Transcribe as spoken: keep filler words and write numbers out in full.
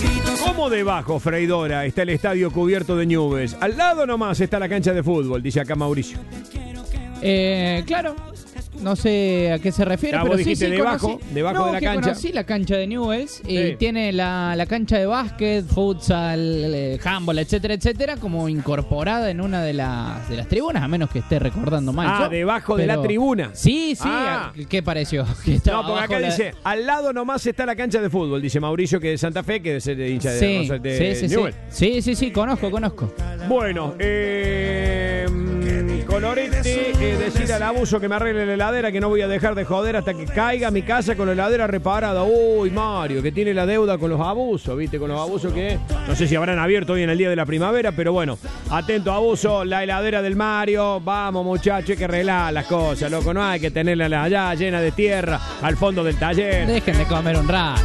¿Cómo debajo, freidora, está el estadio cubierto de nubes? Al lado nomás está la cancha de fútbol, dice acá Mauricio. Eh, claro. No sé a qué se refiere, Ah, pero vos sí, dijiste sí, debajo, conocí, debajo no, de la que cancha. conocí la cancha de Newell's y Sí. tiene la, la cancha de básquet, futsal, eh, handball, etcétera, etcétera, como incorporada en una de las de las tribunas, a menos que esté recordando mal. Ah, yo, debajo de pero- la tribuna. Sí, sí. Ah. a- ¿Qué pareció? Que estaba No, porque acá abajo la- dice, al lado nomás está la cancha de fútbol, dice Mauricio, que de Santa Fe, que es el hincha de, Sí, o sea, de sí, sí, sí. Newell's. Sí, sí, sí, conozco, conozco. Bueno, eh, Colorete, eh, decir al abuso que me arregle la heladera, que no voy a dejar de joder hasta que caiga a mi casa con la heladera reparada. Uy, Mario, que tiene la deuda con los abusos, ¿viste? Con los abusos que no sé si habrán abierto hoy en el día de la primavera, pero bueno, atento abuso, la heladera del Mario. Vamos, muchachos, hay que arreglar las cosas, loco, no hay que tenerla allá llena de tierra al fondo del taller. Dejen de comer un rato.